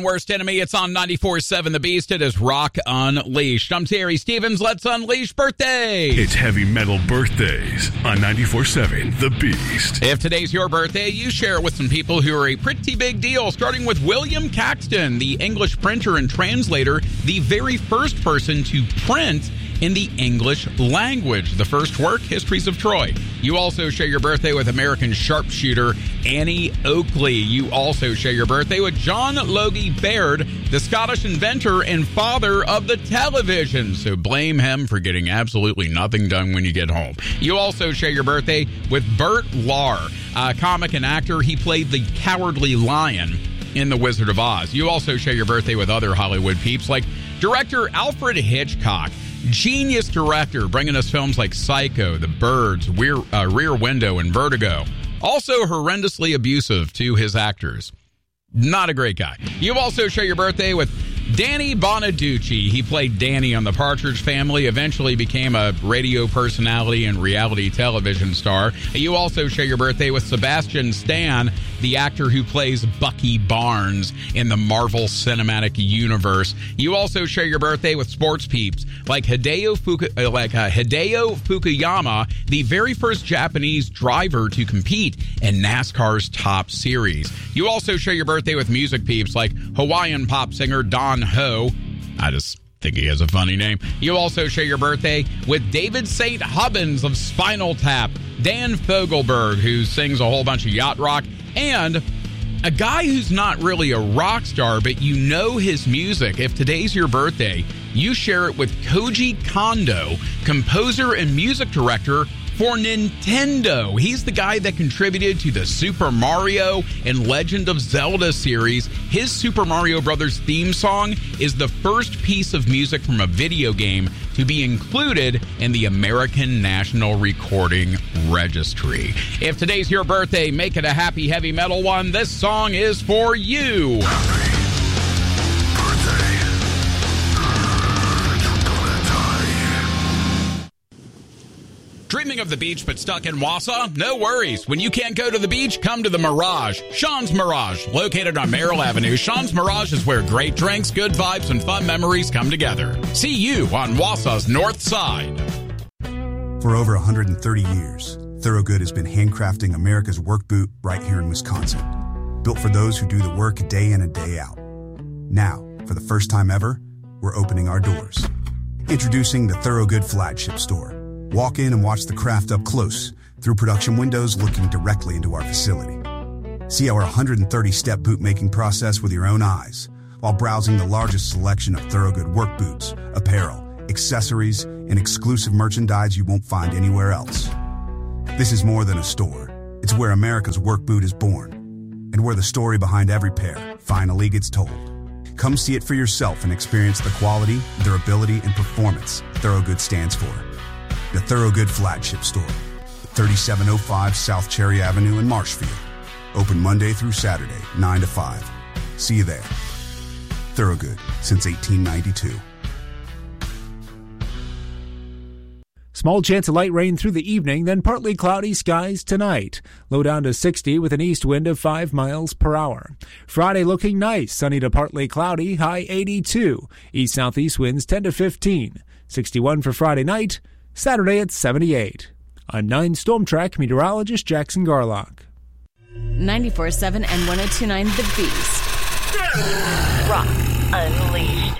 Worst Enemy, it's on 94.7 The Beast. It is Rock Unleashed. I'm Terry Stevens. Let's unleash birthdays. It's Heavy Metal Birthdays on 94.7 The Beast. If today's your birthday, you share it with some people who are a pretty big deal, starting with William Caxton, the English printer and translator, the very first person to print in the English language. The first work, Histories of Troy. You also share your birthday with American sharpshooter Annie Oakley. You also share your birthday with John Logie Baird, the Scottish inventor and father of the television. So blame him for getting absolutely nothing done when you get home. You also share your birthday with Burt Lahr, a comic and actor. He played the Cowardly Lion in The Wizard of Oz. You also share your birthday with other Hollywood peeps like director Alfred Hitchcock. Genius director, bringing us films like Psycho, The Birds, Rear Window, and Vertigo. Also horrendously abusive to his actors. Not a great guy. You also share your birthday with Danny Bonaducci. He played Danny on The Partridge Family, eventually became a radio personality and reality television star. You also share your birthday with Sebastian Stan, the actor who plays Bucky Barnes in the Marvel Cinematic Universe. You also share your birthday with sports peeps like Hideo Fukuyama, the very first Japanese driver to compete in NASCAR's Top Series. You also share your birthday with music peeps like Hawaiian pop singer Don Ho. I just think he has a funny name. You also share your birthday with David St. Hubbins of Spinal Tap, Dan Fogelberg, who sings a whole bunch of yacht rock, and a guy who's not really a rock star, but you know his music. If today's your birthday, you share it with Koji Kondo, composer and music director for Nintendo. He's the guy that contributed to the Super Mario and Legend of Zelda series. His Super Mario Brothers theme song is the first piece of music from a video game to be included in the American National Recording Registry. If today's your birthday, make it a happy heavy metal one. This song is for you. Dreaming of the beach but stuck in Wausau? No worries. When you can't go to the beach, come to the Mirage. Sean's Mirage, located on Merrill Avenue. Sean's Mirage is where great drinks, good vibes, and fun memories come together. See you on Wausau's North Side. For over 130 years, Thorogood has been handcrafting America's work boot right here in Wisconsin. Built for those who do the work day in and day out. Now, for the first time ever, we're opening our doors. Introducing the Thorogood Flagship Store. Walk in and watch the craft up close through production windows looking directly into our facility. See our 130-step boot-making process with your own eyes while browsing the largest selection of Thorogood work boots, apparel, accessories, and exclusive merchandise you won't find anywhere else. This is more than a store. It's where America's work boot is born and where the story behind every pair finally gets told. Come see it for yourself and experience the quality, durability, and performance Thorogood stands for. The Thorogood Flagship Store, 3705 South Cherry Avenue in Marshfield. Open Monday through Saturday, 9 to 5. See you there. Thorogood, since 1892. Small chance of light rain through the evening, then partly cloudy skies tonight. Low down to 60 with an east wind of 5 miles per hour. Friday looking nice, sunny to partly cloudy, high 82. East-southeast winds 10 to 15. 61 for Friday night. Saturday at 78. On 9 Storm Track, meteorologist Jackson Garlock. 94.7 and 102.9 The Beast. Rock Unleashed.